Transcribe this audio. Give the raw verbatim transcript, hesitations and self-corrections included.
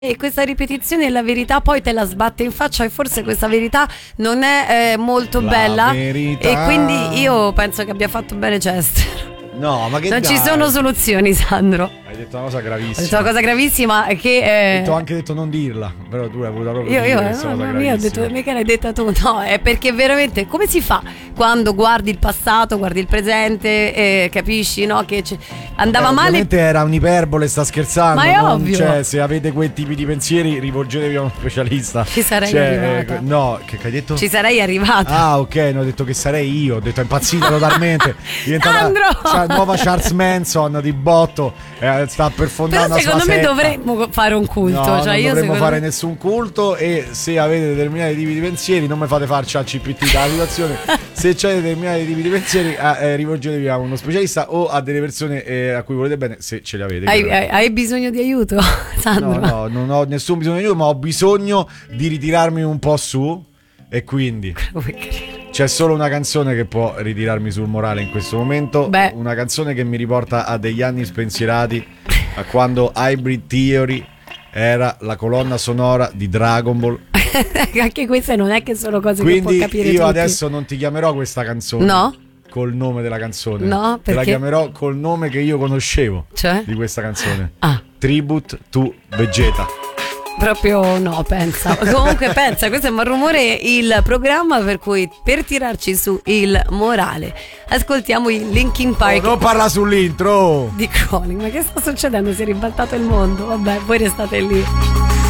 E questa ripetizione la verità poi te la sbatte in faccia, e forse questa verità non è eh, molto La bella verità. E quindi io penso che abbia fatto bene Chester. No, ma che non dai? ci sono soluzioni, Sandro. Hai detto una cosa gravissima. Ho detto una cosa gravissima che eh... Ti ho anche detto non dirla, però tu hai voluto proprio io, dire io, questa no, cosa no, gravissima. io ho detto, mica l'hai detta tu. No, è perché veramente come si fa quando guardi il passato, guardi il presente e capisci, no, che andava eh, male. Ovviamente era un'iperbole, sta scherzando. Ma è non, ovvio. Cioè, se avete quei tipi di pensieri, rivolgetevi a uno specialista. Ci sarei cioè, arrivata. Eh, no, che, che hai detto? Ci sarei arrivata. Ah, ok, no, ho detto che sarei io. Ho detto è impazzita totalmente. Diventata Sandro! cioè, nuova Charles Manson di botto. Eh, sta per fondare Però una sua secondo me setta. dovremmo fare un culto. No, cioè, non io dovremmo secondo fare me... nessun culto. E se avete determinati tipi di pensieri, non mi fate fare C P T dalla situazione. Se c'è determinati tipi di pensieri, eh, eh, rivolgetevi a uno specialista o a delle persone eh, a cui volete bene, se ce le avete. Hai, hai, hai bisogno di aiuto, Sandro? No, no, non ho nessun bisogno di aiuto, ma ho bisogno di ritirarmi un po' su. E quindi c'è solo una canzone che può ritirarmi sul morale in questo momento. Beh. Una canzone che mi riporta a degli anni spensierati, a quando Hybrid Theory era la colonna sonora di Dragon Ball. Anche queste non è che sono cose Quindi che può capire io tutti. adesso non ti chiamerò questa canzone. No? Col nome della canzone. No, te la perché? chiamerò col nome che io conoscevo. Cioè? Di questa canzone. Ah. Tribute to Vegeta. Proprio no, pensa. Comunque pensa, questo è Malrumore, il programma per cui per tirarci su il morale ascoltiamo i Linkin Park. Oh, non parla sull'intro Di Crawling. Ma che sta succedendo? Si è ribaltato il mondo. Vabbè, voi restate lì.